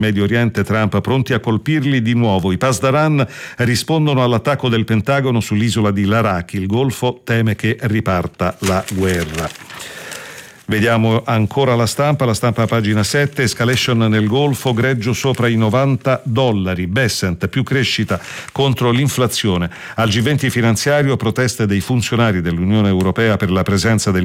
Medio Oriente, Trump pronti a colpirli di nuovo. I Pasdaran rispondono all'attacco del Pentagono sull'isola di Laraki. Il Golfo teme che riparta la guerra. Vediamo ancora la stampa pagina 7, escalation nel Golfo, greggio sopra i $90, Bessent, più crescita contro l'inflazione. Al G20 finanziario, proteste dei funzionari dell'Unione Europea per la presenza del